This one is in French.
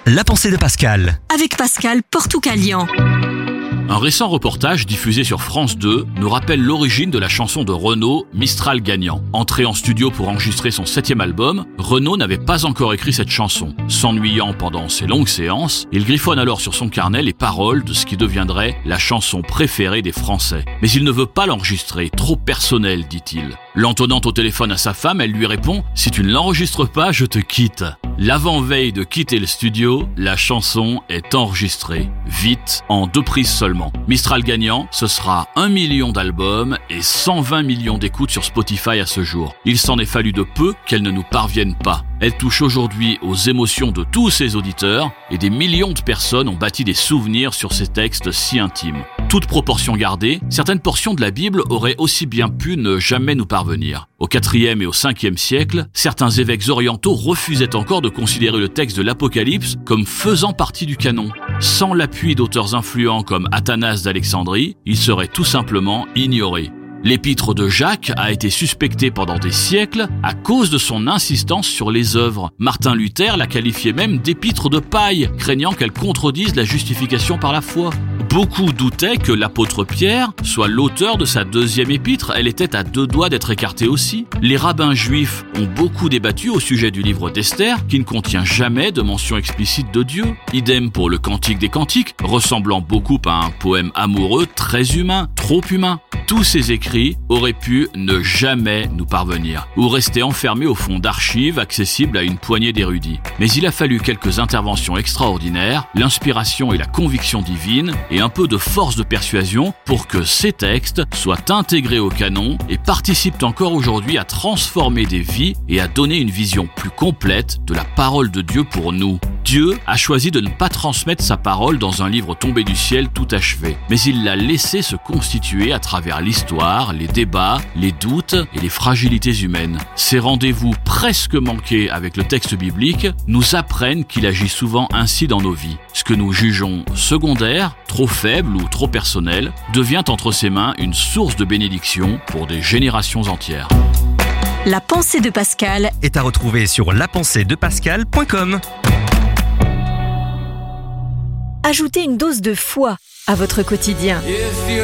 La pensée de Pascal. Avec Pascal Portoucalian. Un récent reportage diffusé sur France 2 nous rappelle l'origine de la chanson de Renaud, Mistral gagnant. Entré en studio pour enregistrer son 7e album, Renaud n'avait pas encore écrit cette chanson. S'ennuyant pendant ses longues séances, il griffonne alors sur son carnet les paroles de ce qui deviendrait la chanson préférée des Français. Mais il ne veut pas l'enregistrer, trop personnel, dit-il. L'entonnant au téléphone à sa femme, elle lui répond « Si tu ne l'enregistres pas, je te quitte ». L'avant-veille de quitter le studio, la chanson est enregistrée. Vite, en 2 prises seulement. Mistral gagnant, ce sera 1 million d'albums et 120 millions d'écoutes sur Spotify à ce jour. Il s'en est fallu de peu qu'elle ne nous parvienne pas. Elle touche aujourd'hui aux émotions de tous ses auditeurs et des millions de personnes ont bâti des souvenirs sur ces textes si intimes. Toute proportion gardée, certaines portions de la Bible auraient aussi bien pu ne jamais nous parvenir. Au IVe et au Ve siècle, certains évêques orientaux refusaient encore de considérer le texte de l'Apocalypse comme faisant partie du canon. Sans l'appui d'auteurs influents comme Athanase d'Alexandrie, il serait tout simplement ignoré. L'épître de Jacques a été suspectée pendant des siècles à cause de son insistance sur les œuvres. Martin Luther la qualifiait même d'épître de paille, craignant qu'elle contredise la justification par la foi. Beaucoup doutaient que l'apôtre Pierre soit l'auteur de sa 2e épître, elle était à 2 doigts d'être écartée aussi. Les rabbins juifs ont beaucoup débattu au sujet du livre d'Esther, qui ne contient jamais de mention explicite de Dieu. Idem pour le Cantique des Cantiques, ressemblant beaucoup à un poème amoureux très humain, trop humain. Tous ces écrits auraient pu ne jamais nous parvenir, ou rester enfermés au fond d'archives accessibles à une poignée d'érudits. Mais il a fallu quelques interventions extraordinaires, l'inspiration et la conviction divine, et un peu de force de persuasion pour que ces textes soient intégrés au canon et participent encore aujourd'hui à transformer des vies et à donner une vision plus complète de la parole de Dieu pour nous. Dieu a choisi de ne pas transmettre sa parole dans un livre tombé du ciel tout achevé, mais il l'a laissé se constituer à travers l'histoire, les débats, les doutes et les fragilités humaines. Ces rendez-vous presque manqués avec le texte biblique nous apprennent qu'il agit souvent ainsi dans nos vies. Ce que nous jugeons secondaire, trop faible ou trop personnel, devient entre ses mains une source de bénédiction pour des générations entières. La pensée de Pascal Est à retrouver sur lapenseedepascal.com. Ajoutez une dose de foi à votre quotidien.